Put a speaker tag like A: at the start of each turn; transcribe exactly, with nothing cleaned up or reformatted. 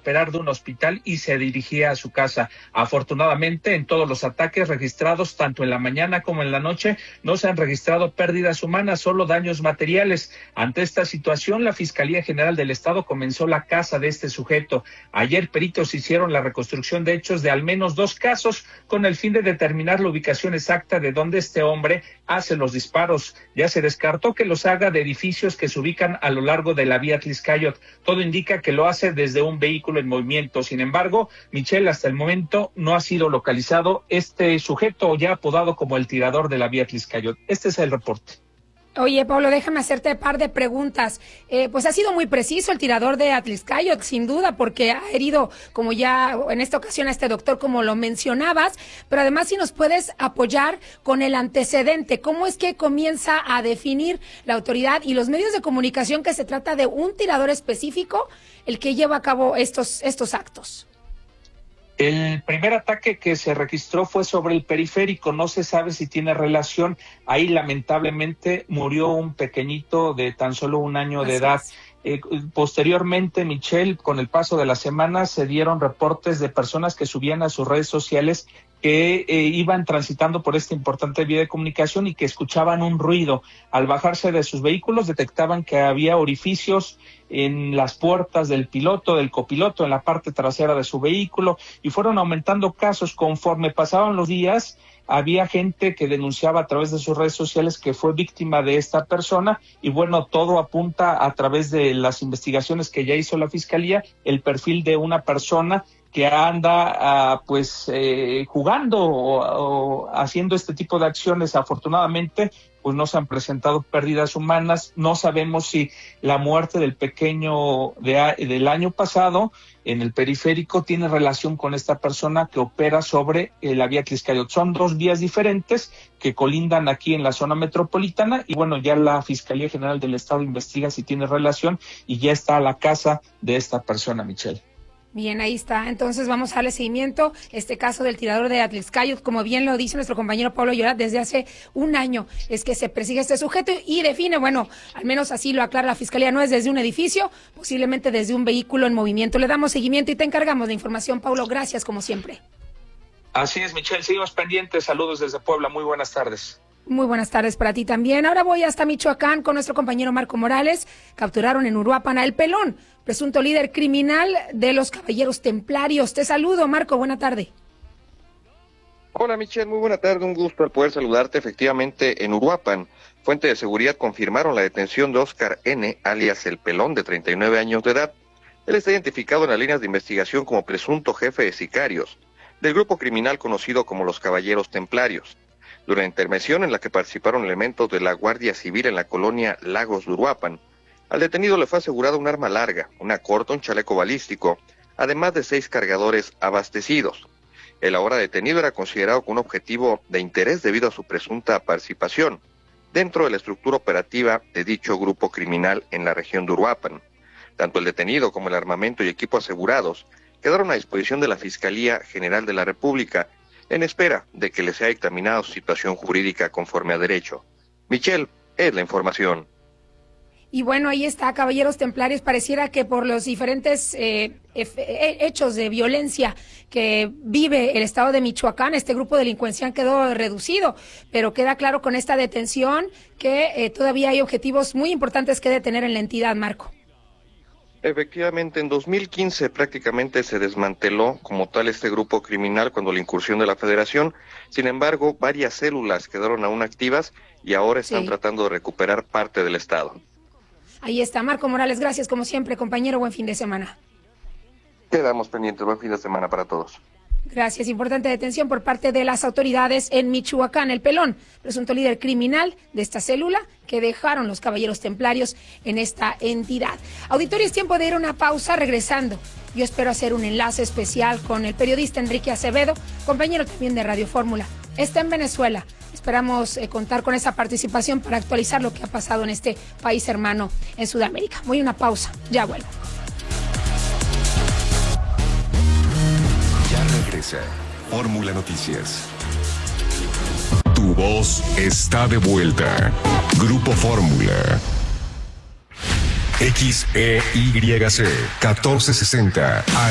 A: operar de un hospital y se dirigía a su casa. Afortunadamente, en todos los ataques registrados, tanto en la mañana como en la noche, no se han registrado pérdidas humanas, solo daños materiales. Ante esta situación, la Fiscalía General del Estado comenzó la caza de este sujeto. Ayer, peritos hicieron la reconstrucción de hechos de al menos dos casos con el fin de determinar la ubicación exacta de donde este hombre hace los disparos. Ya se descartó que los haga de edificios que se ubican a lo largo de la vía Tliscayot. Todo indica que lo hace desde un vehículo en movimiento. Sin embargo, Michelle, hasta el momento no ha sido localizado este sujeto ya apodado como el tirador de la vía Tliscayot. Este es el reporte.
B: Oye, Pablo, déjame hacerte un par de preguntas. Eh, pues ha sido muy preciso el tirador de Atlixcayot, sin duda, porque ha herido, como ya en esta ocasión, a este doctor, como lo mencionabas, pero además si nos puedes apoyar con el antecedente, ¿cómo es que comienza a definir la autoridad y los medios de comunicación que se trata de un tirador específico el que lleva a cabo estos, estos actos?
A: El primer ataque que se registró fue sobre el periférico, no se sabe si tiene relación. Ahí lamentablemente murió un pequeñito de tan solo un año de edad. Eh, posteriormente, Michelle, con el paso de las semanas se dieron reportes de personas que subían a sus redes sociales que eh, iban transitando por esta importante vía de comunicación y que escuchaban un ruido. Al bajarse de sus vehículos detectaban que había orificios en las puertas del piloto, del copiloto, en la parte trasera de su vehículo, y fueron aumentando casos. Conforme pasaban los días, había gente que denunciaba a través de sus redes sociales que fue víctima de esta persona, y bueno, todo apunta a través de las investigaciones que ya hizo la Fiscalía, el perfil de una persona que anda uh, pues eh, jugando o, o haciendo este tipo de acciones. Afortunadamente, pues no se han presentado pérdidas humanas. No sabemos si la muerte del pequeño de, del año pasado en el periférico tiene relación con esta persona que opera sobre eh, la vía Tliscayot. Son dos vías diferentes que colindan aquí en la zona metropolitana, y bueno, ya la Fiscalía General del Estado investiga si tiene relación y ya está a la casa de esta persona, Michelle.
B: Bien, ahí está. Entonces vamos a darle seguimiento. Este caso del tirador de Atlixcayot, como bien lo dice nuestro compañero Pablo Llorat, desde hace un año es que se persigue este sujeto y define, bueno, al menos así lo aclara la Fiscalía, no es desde un edificio, posiblemente desde un vehículo en movimiento. Le damos seguimiento y te encargamos de información, Pablo. Gracias, como siempre.
A: Así es, Michelle. Seguimos pendientes. Saludos desde Puebla. Muy buenas tardes.
B: Muy buenas tardes para ti también. Ahora voy hasta Michoacán con nuestro compañero Marco Morales. Capturaron en Uruapan a El Pelón, presunto líder criminal de los Caballeros Templarios. Te saludo, Marco. Buena tarde.
C: Hola, Michelle. Muy buena tarde. Un gusto al poder saludarte. Efectivamente, en Uruapan, fuentes de seguridad confirmaron la detención de Óscar N., alias El Pelón, de treinta y nueve años de edad. Él está identificado en las líneas de investigación como presunto jefe de sicarios del grupo criminal conocido como los Caballeros Templarios. Durante la intervención en la que participaron elementos de la Guardia Civil en la colonia Lagos de Uruapan, al detenido le fue asegurada un arma larga, una corta, un chaleco balístico, además de seis cargadores abastecidos. El ahora detenido era considerado como un objetivo de interés debido a su presunta participación dentro de la estructura operativa de dicho grupo criminal en la región de Uruapan. Tanto el detenido como el armamento y equipo asegurados quedaron a disposición de la Fiscalía General de la República en espera de que les sea dictaminada su situación jurídica conforme a derecho. Michelle, es la información.
B: Y bueno, ahí está, Caballeros Templarios. Pareciera que por los diferentes eh, hechos de violencia que vive el estado de Michoacán, este grupo delincuencial quedó reducido, pero queda claro con esta detención que eh, todavía hay objetivos muy importantes que detener en la entidad, Marco.
C: Efectivamente, en dos mil quince prácticamente se desmanteló como tal este grupo criminal cuando la incursión de la Federación. Sin embargo, varias células quedaron aún activas y ahora están sí. tratando de recuperar parte del estado.
B: Ahí está, Marco Morales. Gracias, como siempre, compañero. Buen fin de semana.
C: Quedamos pendientes. Buen fin de semana para todos.
B: Gracias. Importante detención por parte de las autoridades en Michoacán. El Pelón, presunto líder criminal de esta célula que dejaron los Caballeros Templarios en esta entidad. Auditorio, es tiempo de ir a una pausa. Regresando, yo espero hacer un enlace especial con el periodista Enrique Acevedo, compañero también de Radio Fórmula. Está en Venezuela. Esperamos eh, contar con esa participación para actualizar lo que ha pasado en este país hermano en Sudamérica. Voy a una pausa. Ya vuelvo.
D: Regresa Fórmula Noticias. Tu voz está de vuelta. Grupo Fórmula. X E Y C catorce sesenta